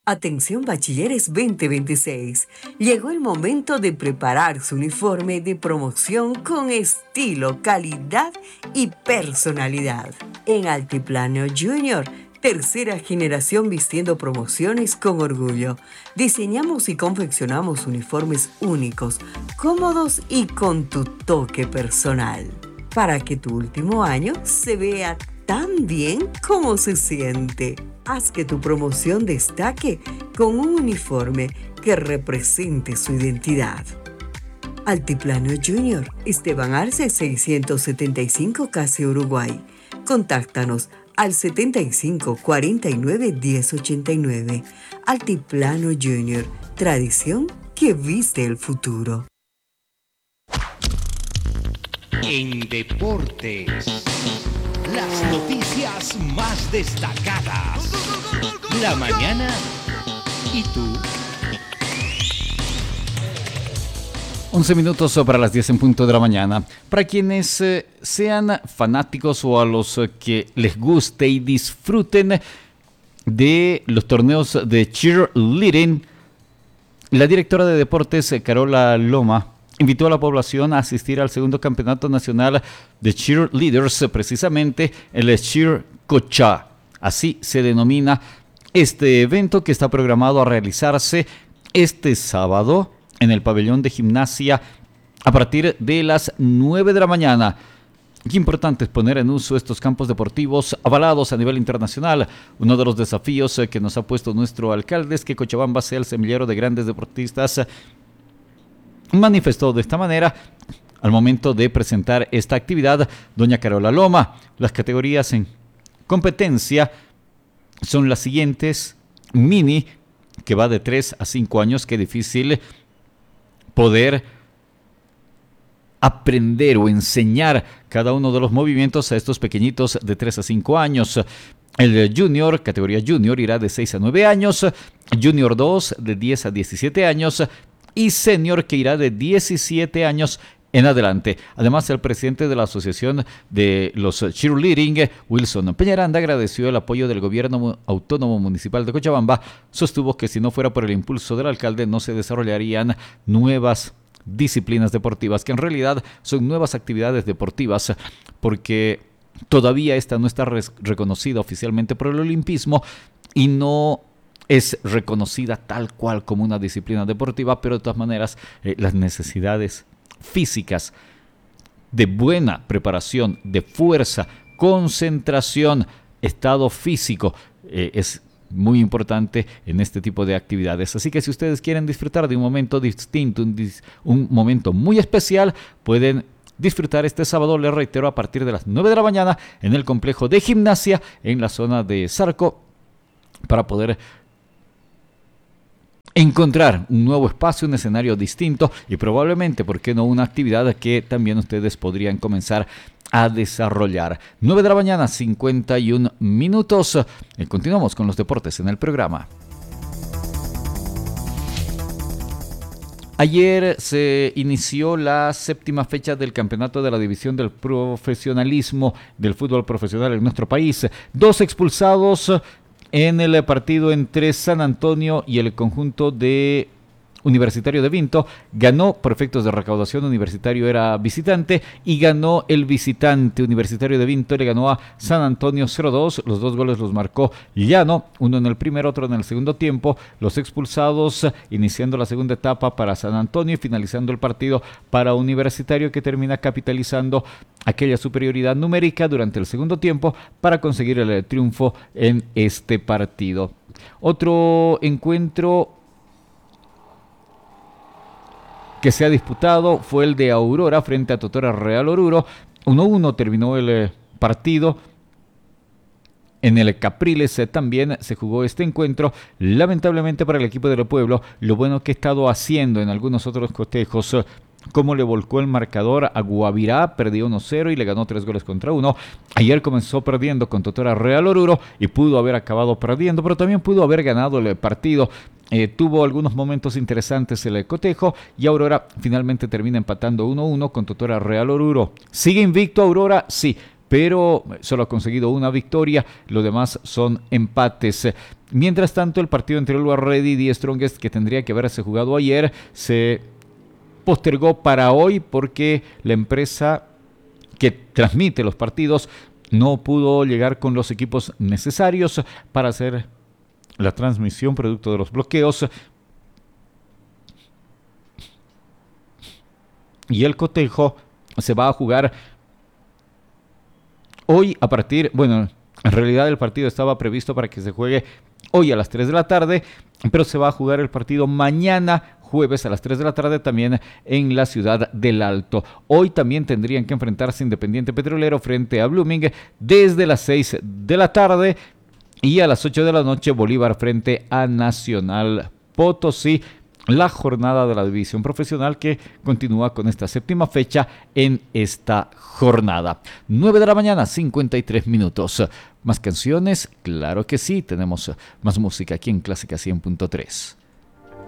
Atención bachilleres 2026. Llegó el momento de preparar su uniforme de promoción con estilo, calidad y personalidad. En Altiplano Junior, tercera generación vistiendo promociones con orgullo. Diseñamos y confeccionamos uniformes únicos, cómodos y con tu toque personal, para que tu último año se vea tan bien como se siente. Haz que tu promoción destaque con un uniforme que represente su identidad. Altiplano Junior, Esteban Arce 675 Casi Uruguay. Contáctanos al 75 49 10 89. Altiplano Junior, tradición que viste el futuro. En deportes, las noticias más destacadas. La mañana y tú. 11 minutos para las 10 en punto de la mañana. Para quienes sean fanáticos o a los que les guste y disfruten de los torneos de cheerleading, la directora de deportes, Carola Loma, invitó a la población a asistir al segundo campeonato nacional de cheerleaders, precisamente el Cheer Cocha. Así se denomina este evento, que está programado a realizarse este sábado en el pabellón de gimnasia a partir de las 9 de la mañana. Qué importante es poner en uso estos campos deportivos avalados a nivel internacional. Uno de los desafíos que nos ha puesto nuestro alcalde es que Cochabamba sea el semillero de grandes deportistas. Manifestó de esta manera al momento de presentar esta actividad doña Carola Loma. Las categorías en competencia son las siguientes: mini, que va de 3 a 5 años. Qué difícil poder aprender o enseñar cada uno de los movimientos a estos pequeñitos de 3 a 5 años. El junior, categoría junior, irá de 6 a 9 años, junior 2 de 10 a 17 años y senior, que irá de 17 años en adelante. Además, el presidente de la Asociación de los Cheerleading, Wilson Peñaranda, agradeció el apoyo del Gobierno Autónomo Municipal de Cochabamba. Sostuvo que si no fuera por el impulso del alcalde no se desarrollarían nuevas disciplinas deportivas, que en realidad son nuevas actividades deportivas, porque todavía esta no está reconocida oficialmente por el olimpismo y no es reconocida tal cual como una disciplina deportiva, pero de todas maneras las necesidades físicas de buena preparación, de fuerza, concentración, estado físico, es muy importante en este tipo de actividades. Así que si ustedes quieren disfrutar de un momento distinto, un momento muy especial, pueden disfrutar este sábado, les reitero, a partir de las 9 de la mañana en el complejo de gimnasia en la zona de Zarco, para poder encontrar un nuevo espacio, un escenario distinto y probablemente, ¿por qué no?, una actividad que también ustedes podrían comenzar a desarrollar. 9 de la mañana, 51 minutos. Continuamos con los deportes en el programa. Ayer se inició la 7ª fecha del campeonato de la división del profesionalismo del fútbol profesional en nuestro país. 2 expulsados en el partido entre San Antonio y el conjunto de Universitario de Vinto. Ganó por efectos de recaudación, Universitario era visitante y ganó el visitante. Universitario de Vinto le ganó a San Antonio 0-2. Los 2 goles los marcó Llano, uno en el primer, otro en el segundo tiempo. Los expulsados iniciando la segunda etapa para San Antonio y finalizando el partido para Universitario, que termina capitalizando aquella superioridad numérica durante el segundo tiempo para conseguir el triunfo en este partido. Otro encuentro que se ha disputado fue el de Aurora frente a Totora Real Oruro. 1-1 terminó el partido. En el Capriles también se jugó este encuentro. Lamentablemente para el equipo del pueblo, lo bueno que ha estado haciendo en algunos otros cotejos, como le volcó el marcador a Guavirá, perdió 1-0 y le ganó 3-1. Ayer comenzó perdiendo con Totora Real Oruro y pudo haber acabado perdiendo, pero también pudo haber ganado el partido. Tuvo algunos momentos interesantes el cotejo y Aurora finalmente termina empatando 1-1 con Totora Real Oruro. ¿Sigue invicto Aurora? Sí, pero solo ha conseguido una victoria, lo demás son empates. Mientras tanto, el partido entre Always Ready y The Strongest, que tendría que haberse jugado ayer, se postergó para hoy porque la empresa que transmite los partidos no pudo llegar con los equipos necesarios para hacer la transmisión producto de los bloqueos. Y el cotejo se va a jugar hoy a partir, bueno, en realidad el partido estaba previsto para que se juegue hoy a las 3 de la tarde, pero se va a jugar el partido mañana, jueves a las 3 de la tarde, también en la ciudad del Alto. Hoy también tendrían que enfrentarse Independiente Petrolero frente a Blooming desde las 6 de la tarde y a las 8 de la noche Bolívar frente a Nacional Potosí. La jornada de la división profesional que continúa con esta séptima fecha en esta jornada. 9 de la mañana, 53 minutos. ¿Más canciones? Claro que sí, tenemos más música aquí en Clásica 100.3.